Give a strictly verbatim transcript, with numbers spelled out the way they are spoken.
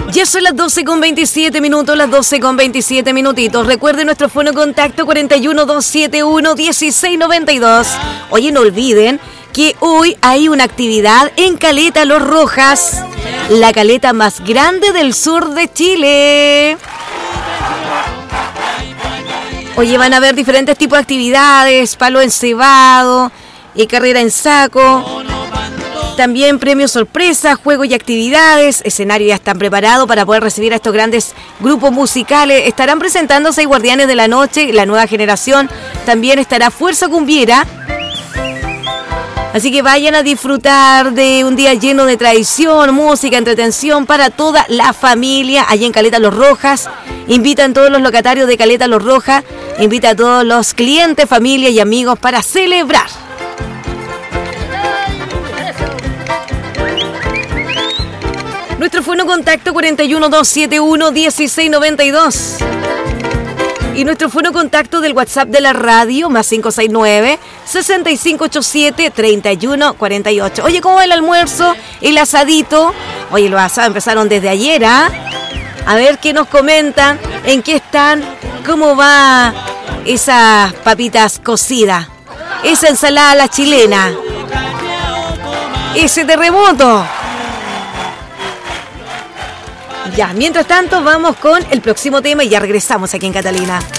Ya son las doce con veintisiete minutos, las doce con veintisiete minutitos. Recuerden nuestro fono contacto cuarenta y uno, doscientos setenta y uno, dieciséis noventa y dos. Oye, no olviden que hoy hay una actividad en Caleta Los Rojas, la caleta más grande del sur de Chile. Oye, van a haber diferentes tipos de actividades, palo encebado, y carrera en saco. También premios sorpresa, juegos y actividades. Escenarios ya están preparados para poder recibir a estos grandes grupos musicales. Estarán presentándose Guardianes de la Noche, la nueva generación. También estará Fuerza Cumbiera. Así que vayan a disfrutar de un día lleno de tradición, música, entretención para toda la familia allá en Caleta Los Rojas. Invitan a todos los locatarios de Caleta Los Rojas. Invita a todos los clientes, familia y amigos para celebrar. Nuestro fono contacto cuarenta y uno, doscientos setenta y uno, dieciséis noventa y dos. Y nuestro fono contacto del WhatsApp de la radio, más cinco seis nueve, seis cinco ocho siete, tres uno cuatro ocho. Oye, ¿cómo va el almuerzo? El asadito. Oye, los asados empezaron desde ayer, ¿ah? ¿eh? A ver qué nos comentan, en qué están, cómo va esas papitas cocidas, esa ensalada a la chilena, ese terremoto. Ya, mientras tanto vamos con el próximo tema y ya regresamos aquí en Catalina.